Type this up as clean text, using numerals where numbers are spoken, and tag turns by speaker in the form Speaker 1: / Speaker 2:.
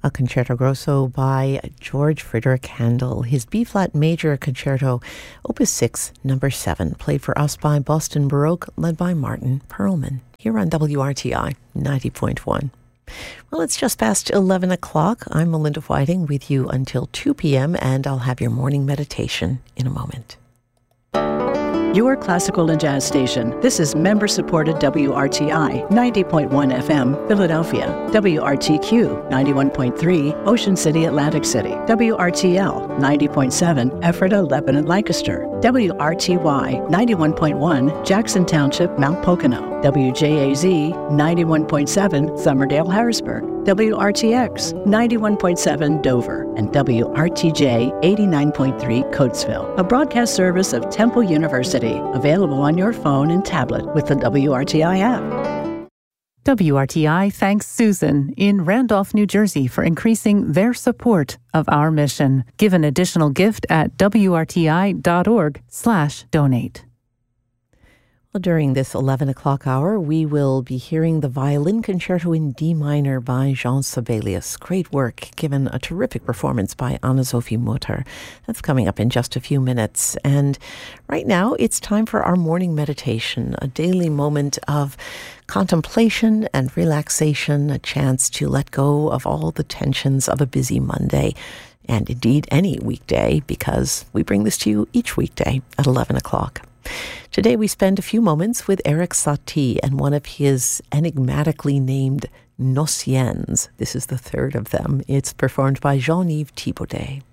Speaker 1: A concerto grosso by George Frideric Handel. His B-flat major concerto, Opus 6, number 7, played for us by Boston Baroque, led by Martin Perlman, here on WRTI 90.1. Well, it's just past 11 o'clock. I'm Melinda Whiting with you until 2 p.m., and I'll have your morning meditation in a moment.
Speaker 2: Your classical and jazz station. This is member-supported WRTI 90.1 FM, Philadelphia. WRTQ 91.3, Ocean City, Atlantic City. WRTL 90.7, Ephrata, Lebanon, Lancaster. WRTY 91.1, Jackson Township, Mount Pocono. WJAZ 91.7, Somerdale, Harrisburg. WRTX 91.7, Dover. And WRTJ 89.3, Coatesville. A broadcast service of Temple University. Available on your phone and tablet with the WRTI app.
Speaker 3: WRTI thanks Susan in Randolph, New Jersey for increasing their support of our mission. Give an additional gift at wrti.org/donate.
Speaker 1: Well, during this 11 o'clock hour, we will be hearing the Violin Concerto in D minor by Jean Sibelius. Great work, given a terrific performance by Anna-Sophie Mutter. That's coming up in just a few minutes. And right now, it's time for our morning meditation, a daily moment of contemplation and relaxation, a chance to let go of all the tensions of a busy Monday, and indeed any weekday, because we bring this to you each weekday at 11 o'clock. Today we spend a few moments with Erik Satie and one of his enigmatically named Gnossiennes. This is the third of them. It's performed by Jean-Yves Thibaudet.